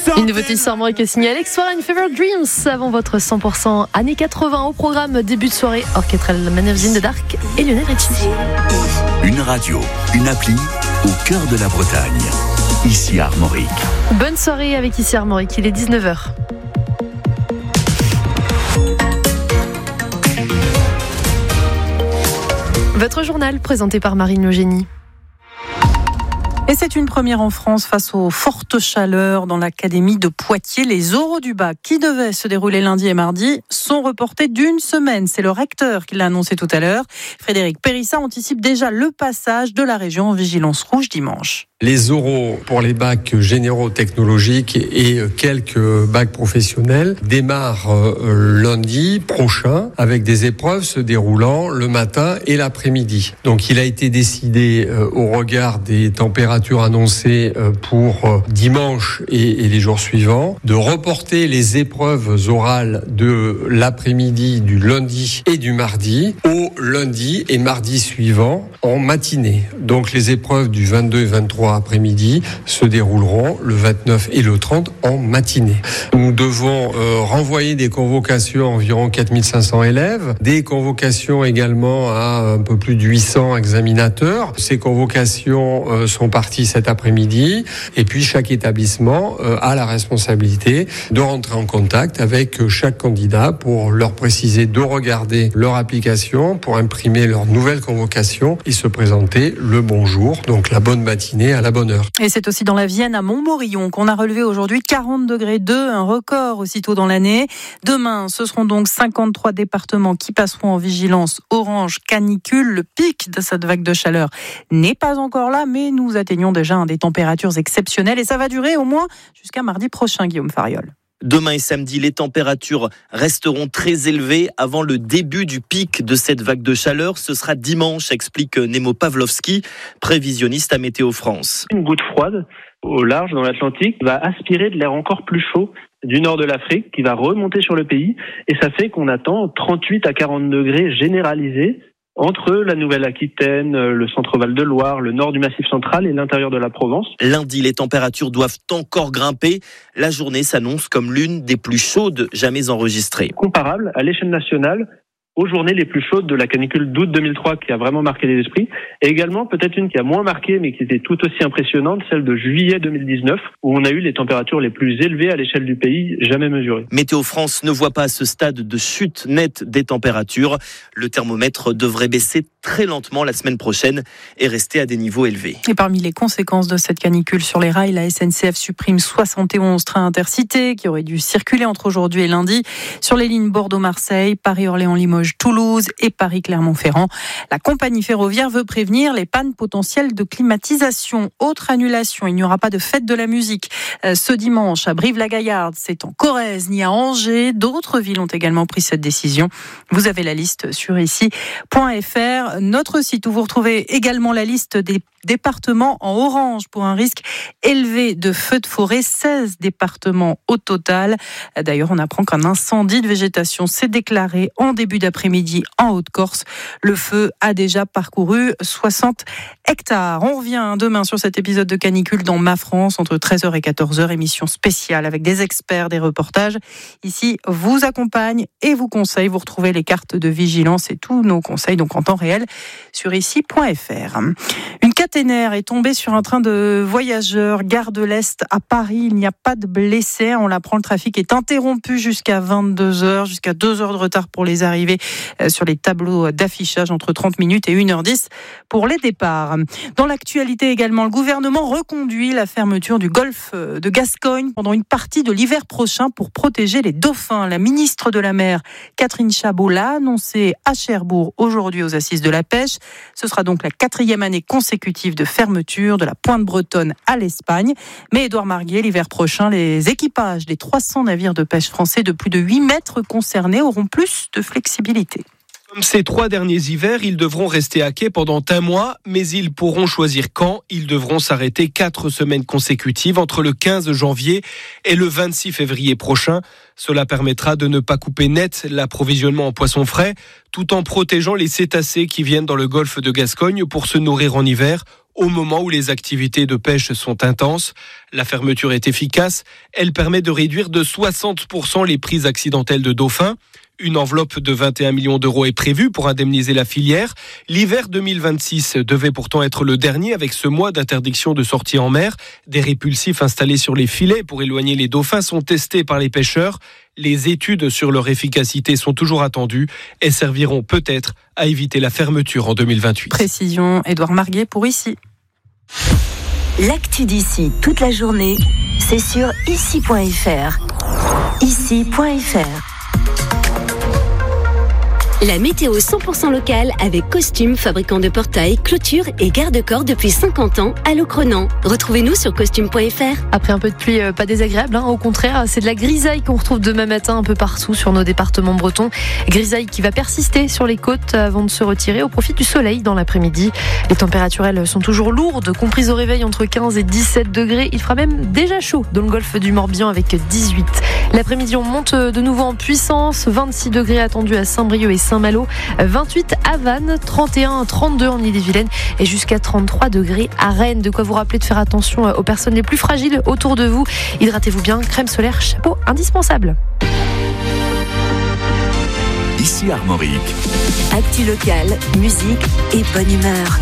Une nouveauté sur Armorique est signée Alex Warren, Fever Dreams, avant votre 100% années 80 au programme début de soirée, Orchestral Man of the Dark et Lionel Richie. Une radio, une appli au cœur de la Bretagne, ici à Armorique. Bonne soirée avec ici Armorique, il est 19h. Votre journal présenté par Marine Logénie. Et c'est une première en France face aux fortes chaleurs dans l'académie de Poitiers. Les oraux du bac qui devaient se dérouler lundi et mardi sont reportés d'une semaine. C'est le recteur qui l'a annoncé tout à l'heure. Frédéric Périssa anticipe déjà le passage de la région en vigilance rouge dimanche. Les oraux pour les bacs généraux technologiques et quelques bacs professionnels démarrent lundi prochain avec des épreuves se déroulant le matin et l'après-midi. Donc il a été décidé au regard des températures annoncées pour dimanche et les jours suivants de reporter les épreuves orales de l'après-midi, du lundi et du mardi au lundi et mardi suivant en matinée. Donc les épreuves du 22 et 23 après-midi se dérouleront le 29 et le 30 en matinée. Nous devons renvoyer des convocations à environ 4500 élèves, des convocations également à un peu plus de 800 examinateurs. Ces convocations sont parties cet après-midi et puis chaque établissement a la responsabilité de rentrer en contact avec chaque candidat pour leur préciser de regarder leur application, pour imprimer leur nouvelle convocation et se présenter le bon jour, donc la bonne matinée à la bonne heure. Et c'est aussi dans la Vienne à Montmorillon qu'on a relevé aujourd'hui 40 degrés 2, un record aussitôt dans l'année. Demain, ce seront donc 53 départements qui passeront en vigilance orange canicule. Le pic de cette vague de chaleur n'est pas encore là, mais nous atteignons déjà des températures exceptionnelles et ça va durer au moins jusqu'à mardi prochain, Guillaume Fariol. Demain et samedi, les températures resteront très élevées avant le début du pic de cette vague de chaleur. Ce sera dimanche, explique Nemo Pavlovski, prévisionniste à Météo France. Une goutte froide au large dans l'Atlantique va aspirer de l'air encore plus chaud du nord de l'Afrique qui va remonter sur le pays et ça fait qu'on attend 38 à 40 degrés généralisés entre la Nouvelle-Aquitaine, le centre-Val de Loire, le nord du Massif central et l'intérieur de la Provence. Lundi, les températures doivent encore grimper. La journée s'annonce comme l'une des plus chaudes jamais enregistrées. Comparable à l'échelle nationale aux journées les plus chaudes de la canicule d'août 2003 qui a vraiment marqué les esprits, et également peut-être une qui a moins marqué mais qui était tout aussi impressionnante, celle de juillet 2019 où on a eu les températures les plus élevées à l'échelle du pays jamais mesurées. Météo France ne voit pas à ce stade de chute nette des températures. Le thermomètre devrait baisser très lentement la semaine prochaine et rester à des niveaux élevés. Et parmi les conséquences de cette canicule sur les rails, la SNCF supprime 71 trains intercités qui auraient dû circuler entre aujourd'hui et lundi sur les lignes Bordeaux-Marseille, Paris-Orléans-Limoges, Toulouse et Paris-Clermont-Ferrand. La compagnie ferroviaire veut prévenir les pannes potentielles de climatisation. Autre annulation, il n'y aura pas de fête de la musique ce dimanche à Brive-la-Gaillarde, c'est en Corrèze ni à Angers. D'autres villes ont également pris cette décision. Vous avez la liste sur ici.fr, notre site où vous retrouvez également la liste des départements en orange pour un risque élevé de feux de forêt, 16 départements au total. D'ailleurs, on apprend qu'un incendie de végétation s'est déclaré en début d'après-midi en Haute-Corse. Le feu a déjà parcouru 60 hectares. On revient demain sur cet épisode de canicule dans Ma France entre 13h et 14h, émission spéciale avec des experts, des reportages. Ici, vous accompagne et vous conseille. Vous retrouvez les cartes de vigilance et tous nos conseils donc en temps réel sur ici.fr. Une caténaire est tombée sur un train de voyageurs, gare de l'Est à Paris. Il n'y a pas de blessés. On l'apprend, le trafic est interrompu jusqu'à 22h, jusqu'à 2 heures de retard pour les arrivées sur les tableaux d'affichage entre 30 minutes et 1h10 pour les départs. Dans l'actualité également, le gouvernement reconduit la fermeture du golfe de Gascogne pendant une partie de l'hiver prochain pour protéger les dauphins. La ministre de la Mer, Catherine Chabot, l'a annoncé à Cherbourg aujourd'hui aux Assises de la pêche. Ce sera donc la 4e année consécutive de fermeture de la pointe bretonne à l'Espagne. Mais Édouard Marguet, l'hiver prochain, les équipages des 300 navires de pêche français de plus de 8 mètres concernés auront plus de flexibilité. Comme ces 3 derniers hivers, ils devront rester à quai pendant un mois, mais ils pourront choisir quand. Ils devront s'arrêter 4 semaines consécutives entre le 15 janvier et le 26 février prochain. Cela permettra de ne pas couper net l'approvisionnement en poissons frais, tout en protégeant les cétacés qui viennent dans le golfe de Gascogne pour se nourrir en hiver, au moment où les activités de pêche sont intenses. La fermeture est efficace. Elle permet de réduire de 60% les prises accidentelles de dauphins. Une enveloppe de 21 millions d'euros est prévue pour indemniser la filière. L'hiver 2026 devait pourtant être le dernier avec ce mois d'interdiction de sortie en mer. Des répulsifs installés sur les filets pour éloigner les dauphins sont testés par les pêcheurs. Les études sur leur efficacité sont toujours attendues et serviront peut-être à éviter la fermeture en 2028. Précision, Édouard Marguet pour ici. L'actu d'ici toute la journée, c'est sur ici.fr. Ici.fr. La météo 100% locale avec Costume, fabricant de portails, clôtures et garde-corps depuis 50 ans à Locronan. Retrouvez-nous sur costume.fr. Après un peu de pluie, pas désagréable, au contraire, c'est de la grisaille qu'on retrouve demain matin un peu partout sur nos départements bretons. Grisaille qui va persister sur les côtes avant de se retirer au profit du soleil dans l'après-midi. Les températures, elles, sont toujours lourdes, comprises au réveil entre 15 et 17 degrés. Il fera même déjà chaud dans le golfe du Morbihan avec 18. L'après-midi, on monte de nouveau en puissance. 26 degrés attendus à Saint-Brieuc et Saint-Malo, 28 à Vannes, 31, 32 en Ille-et-Vilaine et jusqu'à 33 degrés à Rennes. De quoi vous rappeler de faire attention aux personnes les plus fragiles autour de vous. Hydratez-vous bien, crème solaire, chapeau indispensable. Ici Armorique. Actu locale, musique et bonne humeur.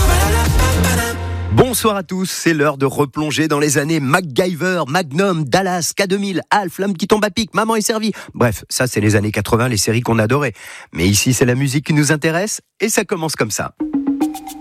Bonsoir à tous, c'est l'heure de replonger dans les années MacGyver, Magnum, Dallas, K2000, Alf, L'homme qui tombe à pic, Maman est servie. Bref, ça c'est les années 80, les séries qu'on adorait. Mais ici c'est la musique qui nous intéresse et ça commence comme ça.